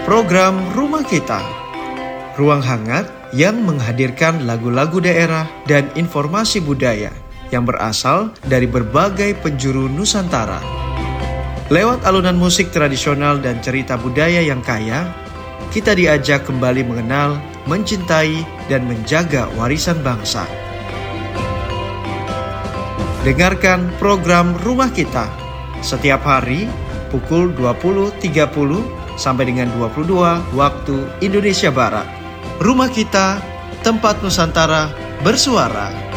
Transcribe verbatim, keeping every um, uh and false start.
Program Rumah Kita, ruang hangat yang menghadirkan lagu-lagu daerah dan informasi budaya yang berasal dari berbagai penjuru Nusantara. Lewat alunan musik tradisional dan cerita budaya yang kaya, kita diajak kembali mengenal, mencintai, dan menjaga warisan bangsa. Dengarkan program Rumah Kita setiap hari pukul dua puluh tiga puluh sampai dengan dua puluh dua waktu Indonesia Barat. Rumah Kita, tempat Nusantara bersuara.